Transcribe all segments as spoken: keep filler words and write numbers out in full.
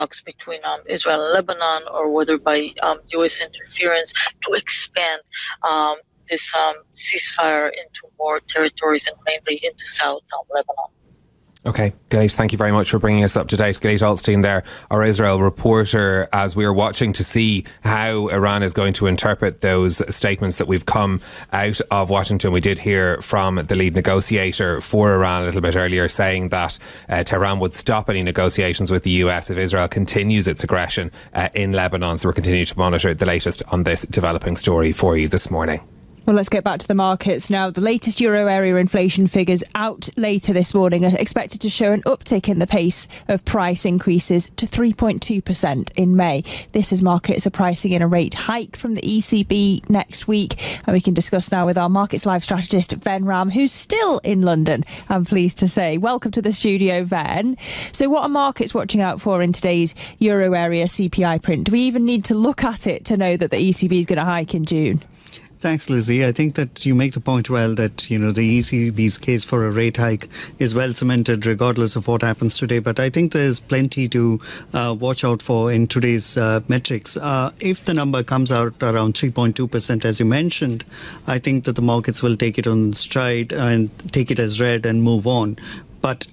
talks between um, Israel and Lebanon, or whether by um, U S interference to expand um, this um, ceasefire into more territories and mainly into South um, Lebanon. Okay, Gilate, thank you very much for bringing us up to date. Gilate Altstein there, our Israel reporter, as we are watching to see how Iran is going to interpret those statements that we've come out of Washington. We did hear from the lead negotiator for Iran a little bit earlier saying that uh, Tehran would stop any negotiations with the U S if Israel continues its aggression uh, in Lebanon. So we're continuing to monitor the latest on this developing story for you this morning. Well, let's get back to the markets now. The latest euro area inflation figures out later this morning are expected to show an uptick in the pace of price increases to three point two percent in May. This as markets are pricing in a rate hike from the E C B next week. And we can discuss now with our Markets Live strategist, Ven Ram, who's still in London, I'm pleased to say. Welcome to the studio, Ven. So what are markets watching out for in today's euro area C P I print? Do we even need to look at it to know that the E C B is going to hike in June? Thanks, Lizzie. I think that you make the point well that, you know, the E C B's case for a rate hike is well cemented regardless of what happens today. But I think there's plenty to uh, watch out for in today's uh, metrics. Uh, if the number comes out around three point two percent, as you mentioned, I think that the markets will take it on stride and take it as read and move on. But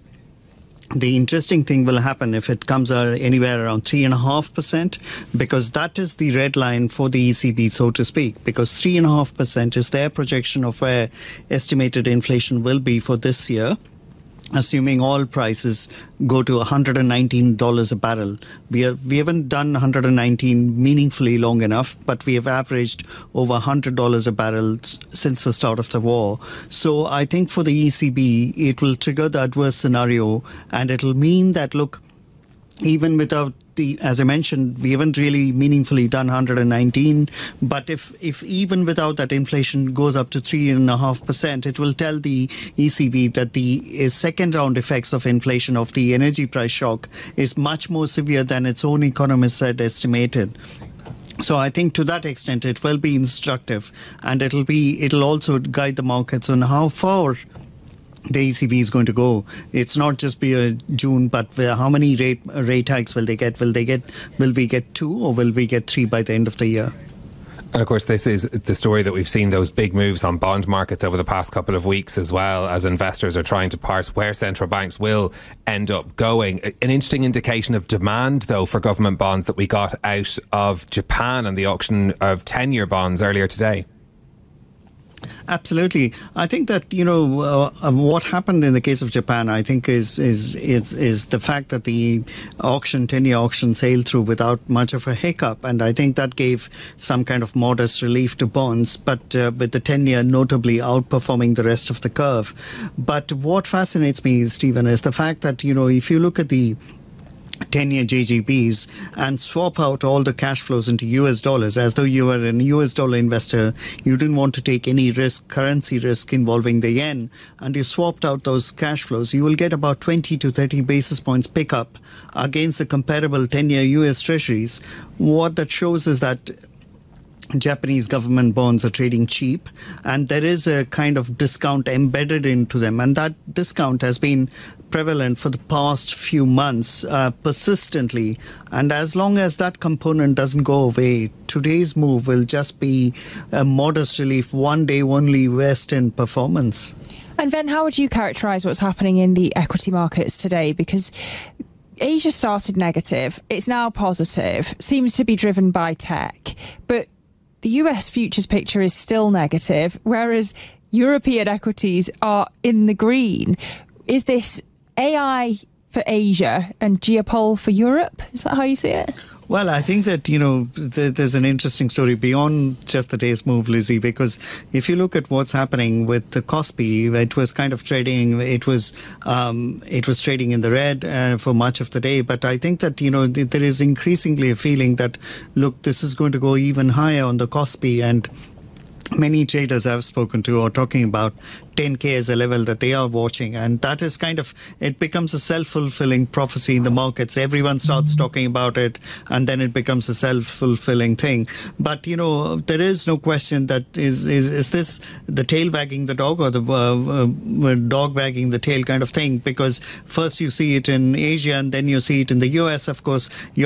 the interesting thing will happen if it comes out anywhere around three point five percent, because that is the red line for the E C B, so to speak, because three point five percent is their projection of where estimated inflation will be for this year, assuming oil prices go to one hundred nineteen dollars a barrel. We, are, we haven't done one hundred nineteen meaningfully long enough, but we have averaged over one hundred dollars a barrel since the start of the war. So I think for the E C B, it will trigger the adverse scenario, and it will mean that, look, even without the, as I mentioned, we haven't really meaningfully done one hundred nineteen. But if, if even without that inflation goes up to three point five percent, it will tell the E C B that the uh, second round effects of inflation of the energy price shock is much more severe than its own economists had estimated. So I think to that extent, it will be instructive, and it'll be, it'll also guide the markets on how far the E C B is going to go. It's not just be a June, but how many rate rate hikes will they get? Will they get? Will we get two, or will we get three by the end of the year? And of course, this is the story that we've seen, those big moves on bond markets over the past couple of weeks, as well as investors are trying to parse where central banks will end up going. An interesting indication of demand, though, for government bonds that we got out of Japan and the auction of ten-year bonds earlier today. Absolutely. I think that, you know, uh, what happened in the case of Japan, I think, is is is, is the fact that the auction, ten-year auction sailed through without much of a hiccup. And I think that gave some kind of modest relief to bonds, but uh, with the ten-year notably outperforming the rest of the curve. But what fascinates me, Stephen, is the fact that, you know, if you look at the ten-year J G Bs and swap out all the cash flows into U S dollars, as though you were an U S dollar investor, you didn't want to take any risk, currency risk involving the yen, and you swapped out those cash flows, you will get about twenty to thirty basis points pickup against the comparable ten-year U S treasuries. What that shows is that Japanese government bonds are trading cheap, and there is a kind of discount embedded into them, and that discount has been prevalent for the past few months uh, persistently. And as long as that component doesn't go away, today's move will just be a modest relief, one day only Western performance. And Ven, how would you characterise what's happening in the equity markets today? Because Asia started negative, it's now positive, seems to be driven by tech, but the U S futures picture is still negative, whereas European equities are in the green. Is this A I for Asia and geopol for Europe? Is that how you see it? Well, I think that, you know, th- there's an interesting story beyond just the day's move, Lizzie, because if you look at what's happening with the Kospi, it was kind of trading, it was um, it was trading in the red uh, for much of the day. But I think that, you know, th- there is increasingly a feeling that, look, this is going to go even higher on the Kospi, and many traders I've spoken to are talking about ten K as a level that they are watching, and that is kind of, it becomes a self-fulfilling prophecy in the markets. Everyone starts talking about it, and then it becomes a self-fulfilling thing. But you know, there is no question that is is, is this the tail wagging the dog, or the uh, uh, dog wagging the tail kind of thing? Because first you see it in Asia, and then you see it in the U S. Of course,